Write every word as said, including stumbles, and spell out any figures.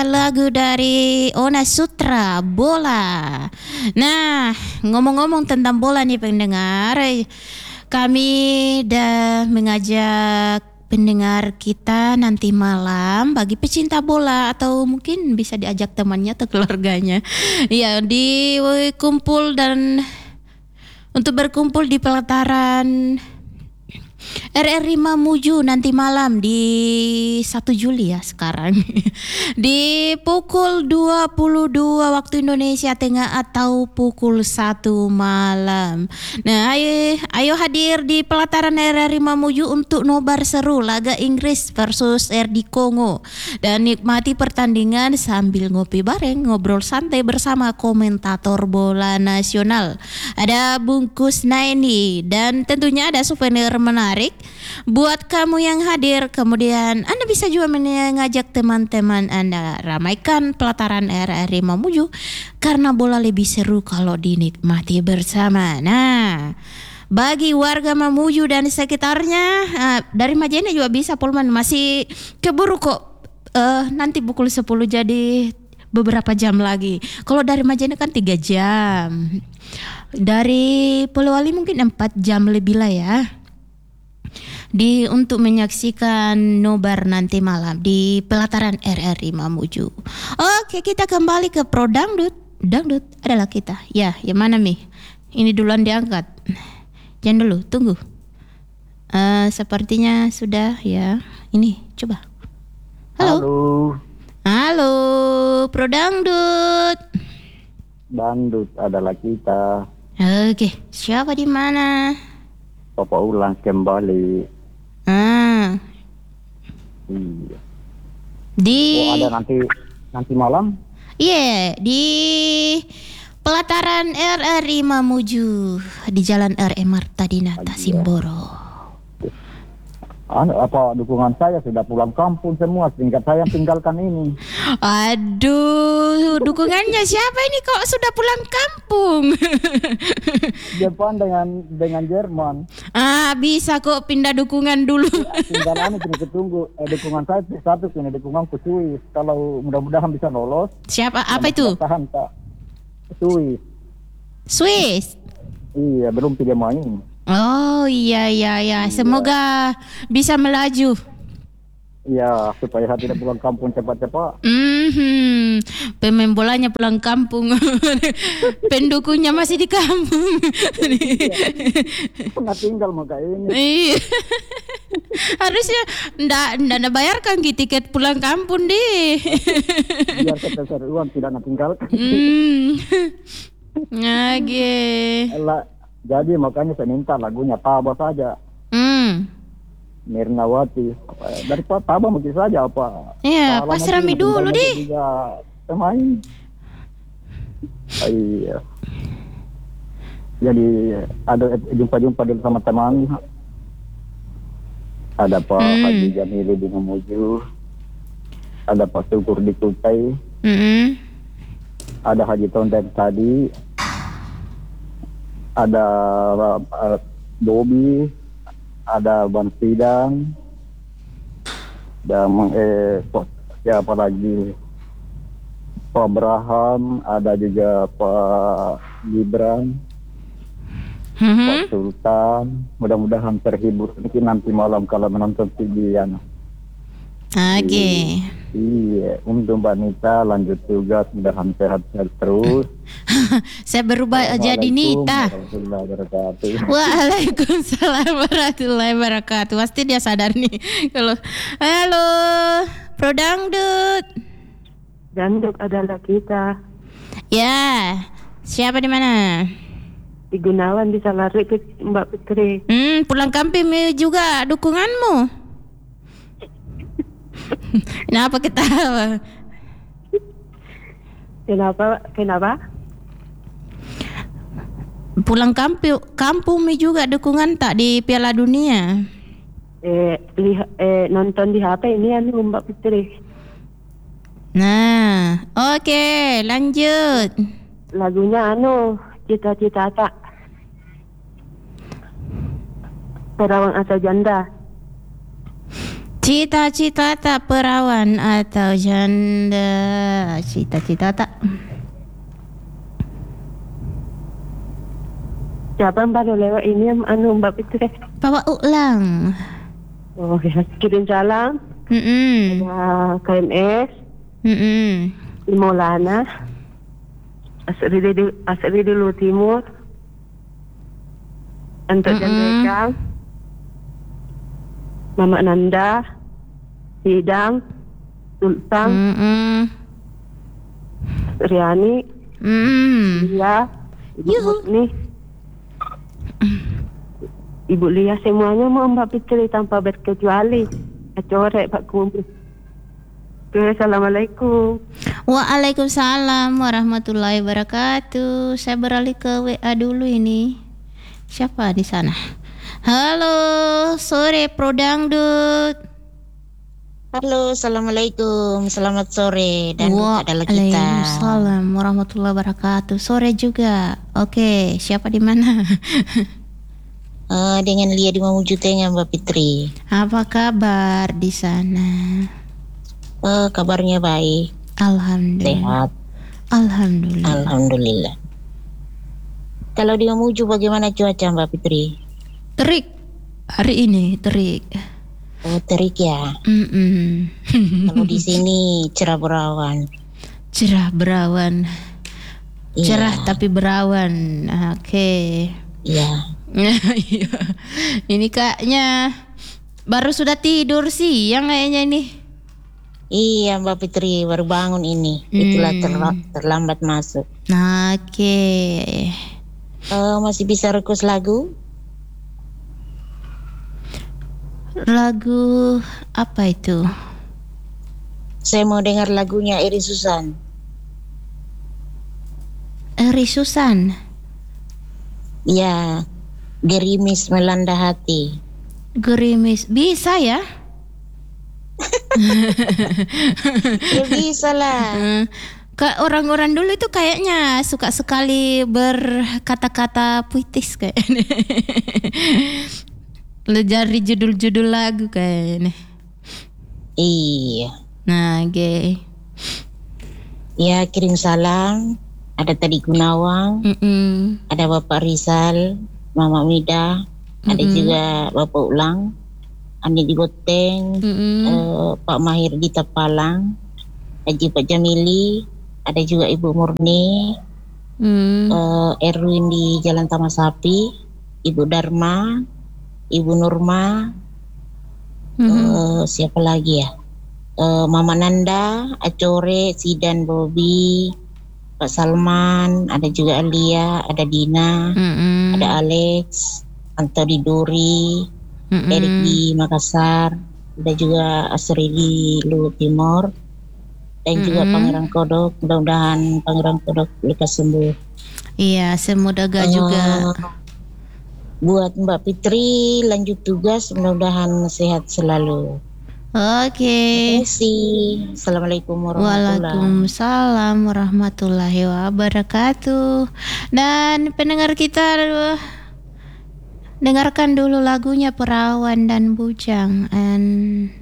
lagu dari Ona Sutra, Bola. Nah, ngomong-ngomong tentang bola nih pendengar, kami dah mengajak pendengar kita nanti malam bagi pecinta bola atau mungkin bisa diajak temannya atau keluarganya. Ya, di kumpul dan untuk berkumpul di pelataran R R I Mamuju nanti malam di satu Juli ya sekarang di pukul dua puluh dua waktu Indonesia Tengah atau pukul satu malam. Nah, ayo, ayo hadir di pelataran R R I Mamuju untuk nobar seru laga Inggris versus R D Kongo dan nikmati pertandingan sambil ngopi bareng, ngobrol santai bersama komentator bola nasional. Ada bungkus Naini dan tentunya ada souvenir menarik buat kamu yang hadir. Kemudian Anda bisa juga mengajak teman-teman Anda. Ramaikan pelataran R R I Mamuju karena bola lebih seru kalau dinikmati bersama. Nah, bagi warga Mamuju dan sekitarnya, uh, dari Majene juga bisa Polman, masih keburu kok. Uh, nanti pukul sepuluh jadi beberapa jam lagi. Kalau dari Majene kan tiga jam. Dari Polewali mungkin empat jam lebih lah ya. Di untuk menyaksikan nobar nanti malam di pelataran R R I Mamuju. Oke, kita kembali ke Pro Dangdut. Dangdut adalah kita. Ya, yang mana Mi? Ini duluan diangkat. Jangan dulu, tunggu. Uh, sepertinya sudah ya. Ini coba. Halo. Halo. Halo, Pro Dangdut. Dangdut adalah kita. Oke, siapa di mana? Papa ulang kembali. Ah. Iya. Di Oh, ada nanti nanti malam? Iya, yeah, di pelataran R R I Mamuju di Jalan R M Marta Dinata Simboro. Anu, apa dukungan saya sudah pulang kampung semua sehingga saya tinggalkan ini. Aduh, dukungannya siapa ini kok sudah pulang kampung? Jepang dengan dengan Jerman. Ah, bisa kok pindah dukungan dulu. Ya, tinggal anu kini ketunggu. Eh, dukungan saya satu kini dukungan ke Swiss. Kalau mudah-mudahan bisa lolos. Siapa? Apa itu? Tahan Kak. Swiss. Swiss. Iya, belum tidak main. Oh iya iya iya, semoga bisa melaju. Iya, supaya saya tidak pulang kampung cepat-cepat. Hmm, pemain bolanya pulang kampung, pendukungnya masih di kampung. Pernah tinggal maka ini. Iya. Harusnya ndak ndak bayarkan gitu tiket pulang kampung deh. Biar kita uang tidak nak tinggal. Hmm. Oke. Elah, jadi makanya saya minta lagunya Taba saja. Hmm. Mirnawati. Dari Taba mungkin saja apa. Iya, pas rame dulu deh. Pemain. Iya. Jadi ada jumpa-jumpa dulu sama teman. Ada Pak hmm. Haji Jamili di Mamuju. Ada Pak Syukur di Kutai. Hmm. Ada Haji Tondet tadi. Ada uh, Dobi, ada Ban Sidang, dan eh, siapa lagi? Pak Abraham, ada juga Pak Gibran, hmm. Pak Sultan. Mudah-mudahan terhibur nanti malam kalau menonton T V ya. Oke. Iya, untuk Mbak Nita lanjut tugas, mudah-mudahan sehat-sehat terus. Saya berubah jadi Nita. Waalaikumsalam warahmatullahi wabarakatuh. Pasti dia sadar nih kalau halo, Pro Dangdut. Dangdut adalah kita. Ya, siapa di mana? Di Gunawan bisa lari ke Mbak Putri. Hmm, pulang kampung juga dukunganmu. Kenapa ketawa? Kenapa? Kenapa? Pulang kampung, kampung mi juga dukungan tak di Piala Dunia? Eh, liha, eh nonton di H P ini anu Mbak Putri. Nah, oke, okay, lanjut. Lagunya anu Cita-Cita Tak. Perawan atau janda. Cita-cita tak perawan atau janda? Cita-cita tak. Siapa yang baru lewat ini yang anu Mbak Fitri? Bawa ulang. Oh ya, kirim salam. Mm-mm. Ada K M S, Mm-mm. Maulana, Asri di Asri di Lu Timur, untuk Mm-mm. Jandekang, Mama Nanda, Hidang, Sultan, Mm-mm. Riani, Mm-mm. Lia, Ibu Yuhu. Murni, Ibu Lia, semuanya mau Mbak Fitri tanpa berkecuali. Acorek Pak Kumpul. Oke, Assalamualaikum. Waalaikumsalam warahmatullahi wabarakatuh. Saya beralih ke W A dulu ini. Siapa di sana? Halo, sore Pro Dangdut. Halo, assalamualaikum, selamat sore dan adalah kita. Waalaikumsalam warahmatullahi wabarakatuh. Sore juga. Oke, siapa di mana? uh, dengan Lia di Mamujutenya Mbak Fitri. Apa kabar di sana? Uh, kabarnya baik, Alhamdulillah. sehat, Alhamdulillah. alhamdulillah. Kalau di Mamuju bagaimana cuaca Mbak Fitri? Terik. Hari ini terik. Oh, terik ya. Mm-mm. Kalau di sini cerah berawan. Cerah berawan. Iya. Cerah tapi berawan. Oke. Iya. Iya. Ini kayaknya baru sudah tidur siang kayaknya ini. Iya Mbak Fitri baru bangun ini. Itulah terla- terlambat masuk. Oke. Uh, masih bisa request lagu? Lagu apa itu? Saya mau dengar lagunya Eri Susan. Eri Susan. Ya, gerimis melanda hati. Gerimis. Bisa ya? Ya bisa lah. Hmm. Ke orang-orang dulu itu kayaknya suka sekali berkata-kata puitis kayaknya. Dari judul-judul lagu kayaknya. Iya. Nah, oke. Ya, kirim salam. Ada tadi Gunawang, Mm-mm. ada Bapak Rizal, Mama Mida, ada Mm-mm. juga Bapak Ulang, Andi di Boteng, Mm-mm. eh, Pak Mahir di Tapalang, Haji Pak Jamili, ada juga Ibu Murni, Mm. eh, Erwin di Jalan Taman Sapi, Ibu Dharma, Ibu Nurma, Mhm. eh, siapa lagi ya? Eh, Mama Nanda, Acore, Sidan, Bobby, Pak Salman, ada juga Alia, ada Dina, Mm-mm. ada Alex, Antoni Duri, Mm-mm. Erik di Makassar, ada juga Asri di Lu Timur, dan juga Mm-mm. Pangeran Kodok. Mudah-mudahan Pangeran Kodok lekas sembuh. Iya, semoga Eh, juga. Buat Mbak Fitri lanjut tugas, mudah-mudahan sehat selalu. Oke. Terima kasih. Assalamualaikum warahmatullahi Waalaikumsalam warahmatullahi wabarakatuh. Dan pendengar kita, dengarkan dulu lagunya Perawan dan Bujang. And